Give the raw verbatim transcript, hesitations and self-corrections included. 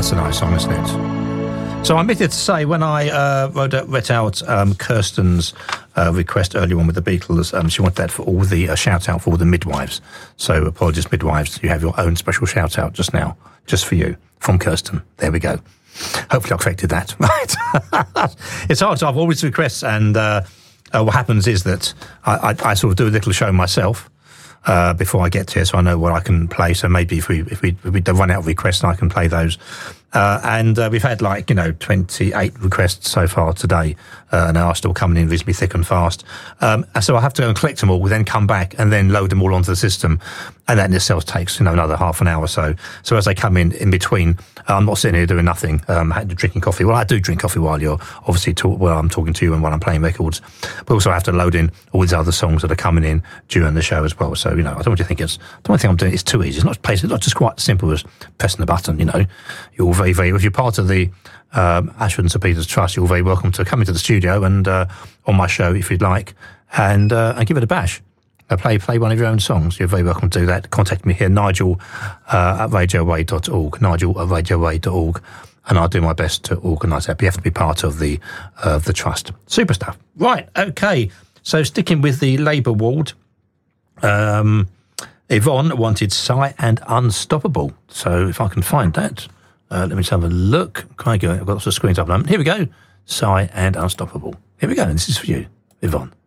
That's a nice song, isn't it? So I'm admitted to say, when I uh, wrote out, read out um, Kirsten's uh, request earlier on with the Beatles, um, she wanted that for all the uh, shout out for all the midwives. So apologies, midwives, you have your own special shout out just now, just for you, from Kirsten. There we go. Hopefully I corrected that. Right. It's hard to have all these requests, and uh, uh, what happens is that I, I, I sort of do a little show myself uh, before I get to it, so I know what I can play. So maybe if we if we, if we don't run out of requests, I can play those. Uh, and uh, we've had like, you know, twenty-eight requests so far today, uh, and they are still coming in reasonably thick and fast. Um, and so I have to go and collect them all, then come back and then load them all onto the system. And that in itself takes, you know, another half an hour or so. So as they come in in between, I'm not sitting here doing nothing, um, drinking coffee. Well, I do drink coffee while you're obviously talk, well, I'm talking to you and while I'm playing records. But also I have to load in all these other songs that are coming in during the show as well. So, you know, I don't want you to think it's, I don't think I'm doing it's too easy. It's not, it's not just quite simple as pressing the button, you know. You're very, very, if you're part of the um, Ashford and St Peter's Trust, you're very welcome to come into the studio and uh, on my show if you'd like, and uh, and give it a bash. Uh, play play one of your own songs. You're very welcome to do that. Contact me here, Nigel uh, at radio way dot org, Nigel at radio way dot org, and I'll do my best to organise that. But you have to be part of the uh, the trust. Super stuff. Right, okay. So sticking with the Labour ward, um, Yvonne wanted Sigh and Unstoppable. So if I can find that, uh, let me just have a look. Can I go? I've got lots of screens up at the moment. Here we go. Sigh and Unstoppable. Here we go. And this is for you, Yvonne.